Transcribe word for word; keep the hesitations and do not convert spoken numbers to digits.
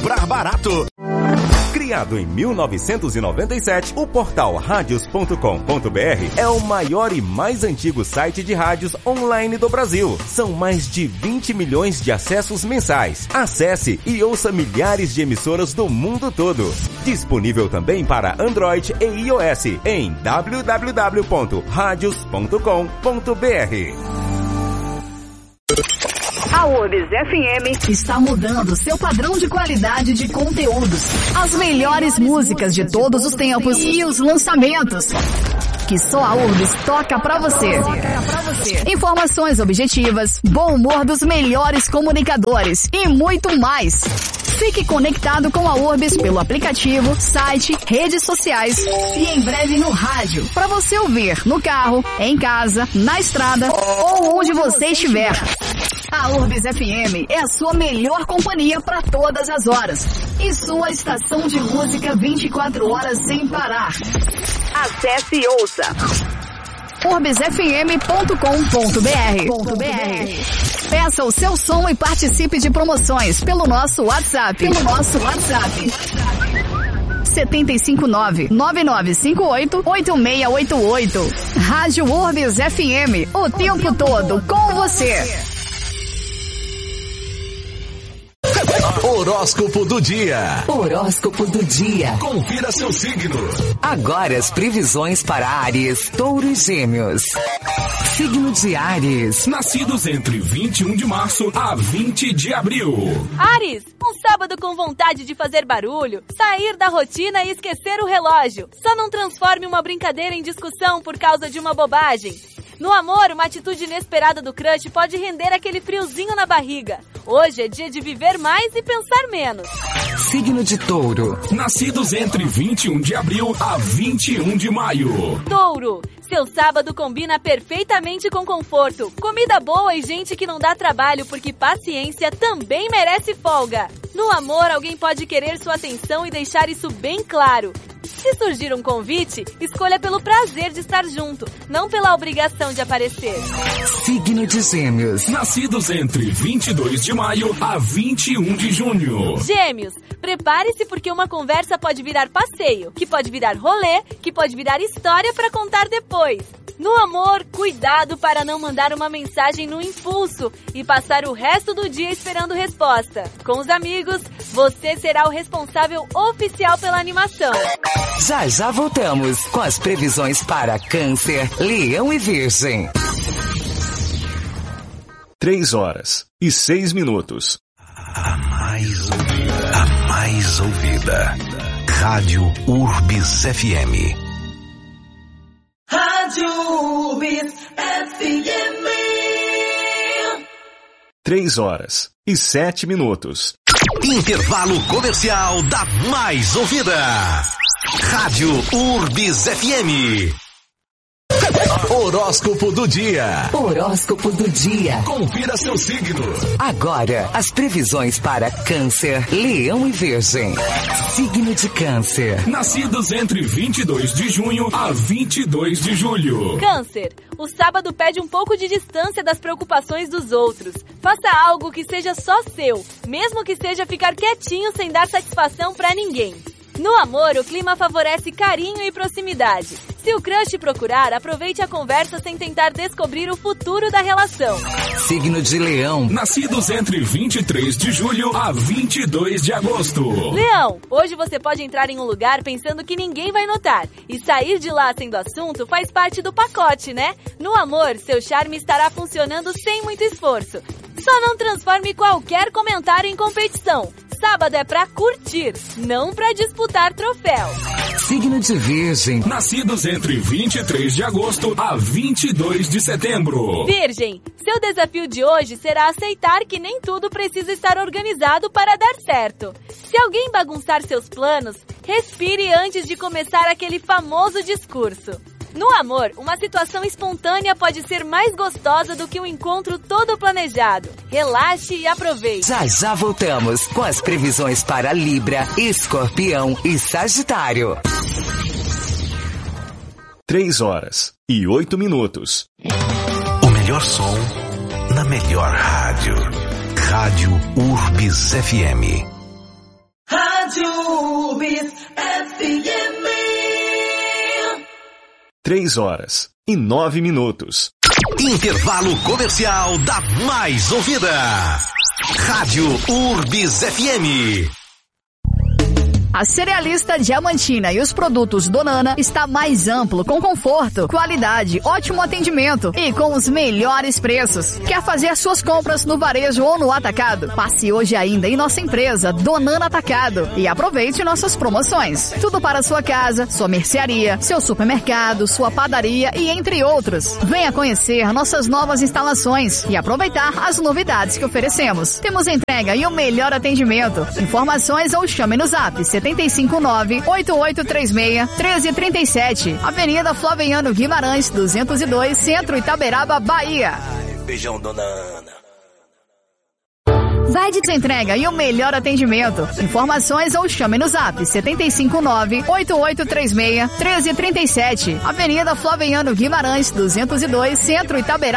comprar barato. Criado em mil novecentos e noventa e sete, o portal radios ponto com ponto br é o maior e mais antigo site de rádios online do Brasil. São mais de vinte milhões de acessos mensais. Acesse e ouça milhares de emissoras do mundo todo. Disponível também para Android e iOS em w w w ponto radios ponto com ponto br. A Urbs F M está mudando seu padrão de qualidade de conteúdos. As melhores músicas de todos os tempos e os lançamentos que só a Urbs toca pra você. Informações objetivas, bom humor dos melhores comunicadores e muito mais. Fique conectado com a Urbs pelo aplicativo, site, redes sociais e em breve no rádio, para você ouvir no carro, em casa, na estrada ou onde você estiver. A Urbs F M é a sua melhor companhia para todas as horas e sua estação de música vinte e quatro horas sem parar. Acesse e ouça urbs f m ponto com ponto b r. Peça o seu som e participe de promoções pelo nosso WhatsApp. Pelo nosso WhatsApp. sete cinco nove, nove nove cinco oito, oito seis oito oito. Rádio Urbs F M, o tempo todo com você. Horóscopo do dia. Horóscopo do dia. Confira seu signo. Agora as previsões para Áries, Touro e Gêmeos. Signo de Áries. Nascidos entre vinte e um de março a vinte de abril. Áries, um sábado com vontade de fazer barulho, sair da rotina e esquecer o relógio. Só não transforme uma brincadeira em discussão por causa de uma bobagem. No amor, uma atitude inesperada do crush pode render aquele friozinho na barriga. Hoje é dia de viver mais e pensar menos. Signo de Touro. Nascidos entre vinte e um de abril a vinte e um de maio. Touro, seu sábado combina perfeitamente com conforto, comida boa e gente que não dá trabalho, porque paciência também merece folga. No amor, alguém pode querer sua atenção e deixar isso bem claro. Se surgir um convite, escolha pelo prazer de estar junto, não pela obrigação de aparecer. Signo de Gêmeos. Nascidos entre vinte e dois de maio a vinte e um de junho. Gêmeos, prepare-se porque uma conversa pode virar passeio, que pode virar rolê, que pode virar história para contar depois. No amor, cuidado para não mandar uma mensagem no impulso e passar o resto do dia esperando resposta. Com os amigos, você será o responsável oficial pela animação. Já já voltamos com as previsões para Câncer, Leão e Virgem. Três horas e seis minutos. A mais ouvida. A mais ouvida. Rádio Urbs F M. Rádio Urbs F M. Três horas e sete minutos. Intervalo comercial da mais ouvida. Rádio Urbs F M. Horóscopo do dia. Horóscopo do dia. Confira seu signo. Agora, as previsões para Câncer, Leão e Virgem. Signo de Câncer. Nascidos entre vinte e dois de junho a vinte e dois de julho. Câncer, o sábado pede um pouco de distância das preocupações dos outros. Faça algo que seja só seu, mesmo que seja ficar quietinho sem dar satisfação pra ninguém. No amor, o clima favorece carinho e proximidade. Se o crush procurar, aproveite a conversa sem tentar descobrir o futuro da relação. Signo de Leão. Nascidos entre vinte e três de julho a vinte e dois de agosto. Leão, hoje você pode entrar em um lugar pensando que ninguém vai notar. E sair de lá sendo assunto faz parte do pacote, né? No amor, seu charme estará funcionando sem muito esforço. Só não transforme qualquer comentário em competição. Sábado é pra curtir, não pra disputar troféu. Signo de Virgem. Nascidos entre vinte e três de agosto a vinte e dois de setembro. Virgem, seu desafio de hoje será aceitar que nem tudo precisa estar organizado para dar certo. Se alguém bagunçar seus planos, respire antes de começar aquele famoso discurso. No amor, uma situação espontânea pode ser mais gostosa do que um encontro todo planejado. Relaxe e aproveite. Já já voltamos com as previsões para Libra, Escorpião e Sagitário. Três horas e oito minutos. O melhor som na melhor rádio. Rádio Urbs F M. Rádio Urbis F M. Três horas e nove minutos. Intervalo comercial da Mais Ouvida. Rádio Urbis F M. A Cerealista Diamantina e os produtos Donana está mais amplo, com conforto, qualidade, ótimo atendimento e com os melhores preços. Quer fazer suas compras no varejo ou no atacado? Passe hoje ainda em nossa empresa Donana Atacado e aproveite nossas promoções. Tudo para sua casa, sua mercearia, seu supermercado, sua padaria e entre outros. Venha conhecer nossas novas instalações e aproveitar as novidades que oferecemos. Temos entrega e o melhor atendimento. Informações ou chame no zap setenta e cinco nove, oito oito três seis, um três três sete, Avenida Flaviano Guimarães, duzentos e dois, Centro Itaberaba, Bahia. Beijão, dona Ana. Vai de entrega e o melhor atendimento. Informações ou chame no zap setenta e cinco nove, oito oito três seis, um três três sete, Avenida Flaviano Guimarães, duzentos e dois, Centro Itaberaba.